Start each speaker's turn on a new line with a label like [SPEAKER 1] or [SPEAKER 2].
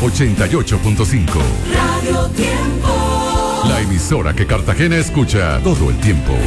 [SPEAKER 1] 88.5.
[SPEAKER 2] Radio Tiempo.
[SPEAKER 1] La emisora que Cartagena escucha todo el tiempo.